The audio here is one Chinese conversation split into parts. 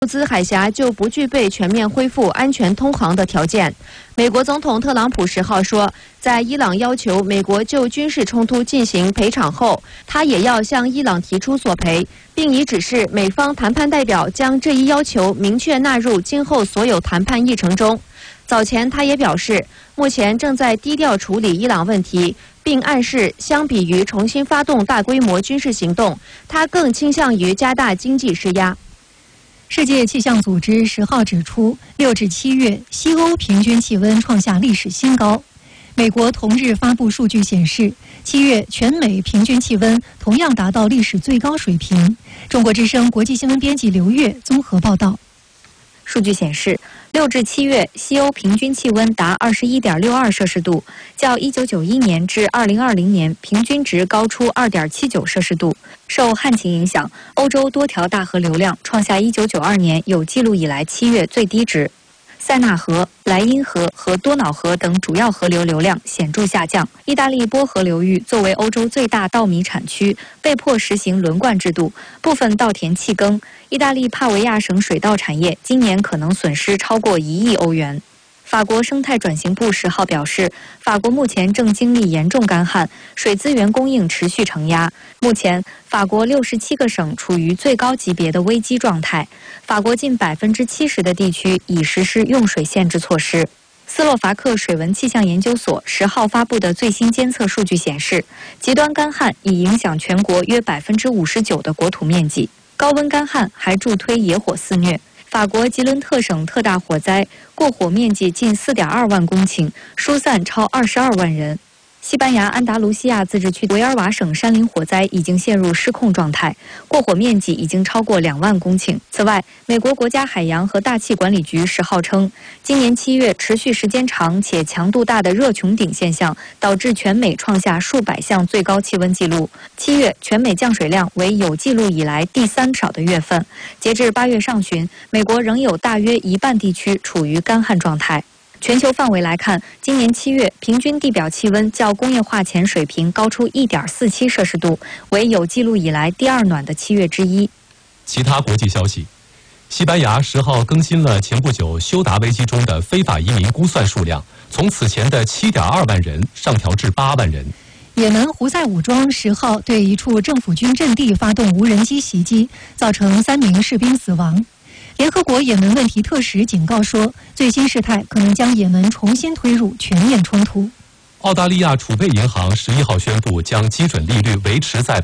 兹海峡就不具备全面恢复安全通航的条件。美国总统特朗普10号说，在伊朗要求美国就军事冲突进行赔偿后，他也要向伊朗提出索赔，并已指示美方谈判代表将这一要求明确纳入今后所有谈判议程中。早前他也表示，目前正在低调处理伊朗问题，并暗示相比于重新发动大规模军事行动，他更倾向于加大经济施压。 世界气象组织10号指出，6至7月西欧平均气温创下历史新高。美国同日发布数据显示，7月全美平均气温同样达到历史最高水平。中国之声国际新闻编辑刘月综合报道。 数据显示，6至7月西欧平均气温达21.62摄氏度，较1991年至2020年平均值高出2.79摄氏度。受旱情影响，欧洲多条大河流量创下1992年有记录以来7月最低值。塞纳河、莱茵河和多瑙河等主要河流流量显著下降。意大利波河流域作为欧洲最大稻米产区，被迫实行轮灌制度，部分稻田弃耕。意大利帕维亚省水稻产业今年可能损失超过1亿欧元。法国生态转型部10号表示，法国目前正经历严重干旱，水资源供应持续承压。目前，法国67个省处于最高级别的危机状态，法国近70%的地区已实施用水限制措施。斯洛伐克水文气象研究所10号发布的最新监测数据显示，极端干旱已影响全国约59%的国土面积，高温干旱还助推野火肆虐。法国吉伦特省特大火灾，过火面积近4.2万公顷，疏散超22万人。西班牙安达卢西亚自治区维尔瓦省山林火灾已经陷入失控状态，过火面积已经超过2万公顷。此外，美国国家海洋和大气管理局10号称，今年7月持续时间长且强度大的热穹顶现象，导致全美创下数百项最高气温纪录。7月全美降水量为有记录以来第3少的月份。截至8月上旬，美国仍有大约一半地区处于干旱状态。全球范围来看，今年7月平均地表气温较工业化前水平高出1.47摄氏度，为有记录以来第2暖的7月之一。 其他国际消息，西班牙10号更新了前不久休达危机中的非法移民估算数量，从此前的7.2万人上调至8万人。 也门胡塞武装10号对一处政府军阵地发动无人机袭击，造成3名士兵死亡。联合国也门问题特使警告说，最新事态可能将也门重新推入全面冲突。 澳大利亚储备银行11号宣布将基准利率维持在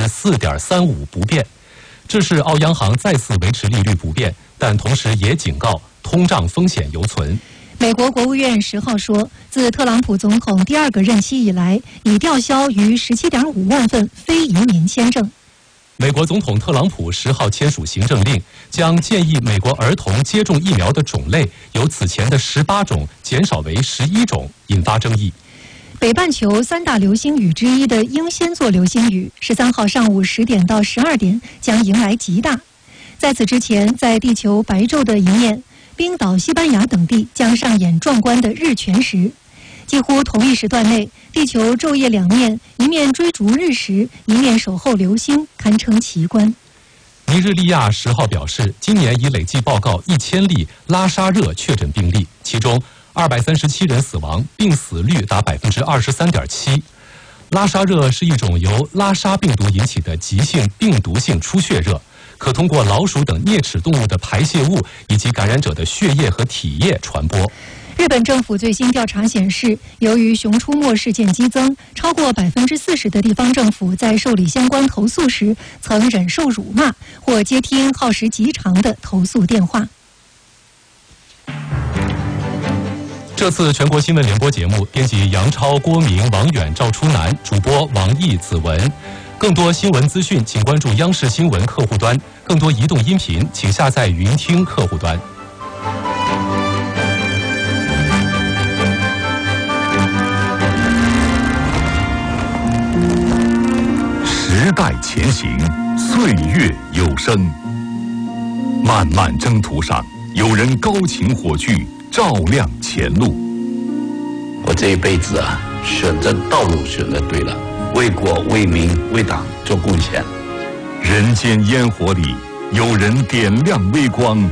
4.35%不变，这是澳央行再次维持利率不变，但同时也警告通胀风险犹存。 美国国务院10号说，自特朗普总统第2个任期以来，已吊销逾17.5万份非移民签证。 美国总统特朗普10号签署行政令，将建议美国儿童接种疫苗的种类由此前的18种减少为11种，引发争议。 北半球3大流星雨之一的英仙座流星雨13号上午10点到12点将迎来极大。在此之前，在地球白昼的一面，冰岛、西班牙等地将上演壮观的日全食。几乎同一时段内，地球昼夜两面，一面追逐日食，一面守候流星，堪称奇观。 尼日利亚10号表示，今年已累计报告1000例拉沙热确诊病例，其中237人死亡，病死率达23.7%。拉沙热是一种由拉沙病毒引起的急性病毒性出血热，可通过老鼠等啮齿动物的排泄物以及感染者的血液和体液传播。 日本政府最新调查显示，由于熊出没事件激增，超过40%的地方政府在受理相关投诉时曾忍受辱骂或接听耗时极长的投诉电话。 这次全国新闻联播节目，编辑杨超、郭明、王远、赵初南，主播王毅、子文。更多新闻资讯，请关注央视新闻客户端；更多移动音频，请下载云听客户端。 时代前行，岁月有声。漫漫征途上，有人高擎火炬，照亮前路。 我这一辈子选择道路选择对了，为国为民为党做贡献。 人间烟火里， 有人点亮微光。